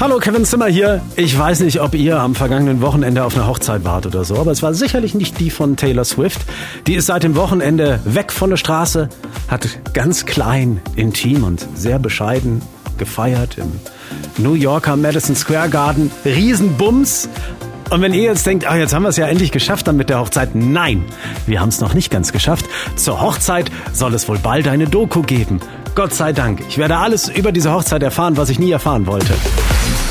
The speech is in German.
Hallo, Kevin Zimmer hier. Ich weiß nicht, ob ihr am vergangenen Wochenende auf einer Hochzeit wart oder so, aber es war sicherlich nicht die von Taylor Swift. Die ist seit dem Wochenende weg von der Straße, hat ganz klein, intim und sehr bescheiden gefeiert im New Yorker Madison Square Garden. Riesenbums. Und wenn ihr jetzt denkt, jetzt haben wir es ja endlich geschafft dann mit der Hochzeit. Nein, wir haben es noch nicht ganz geschafft. Zur Hochzeit soll es wohl bald eine Doku geben. Gott sei Dank. Ich werde alles über diese Hochzeit erfahren, was ich nie erfahren wollte.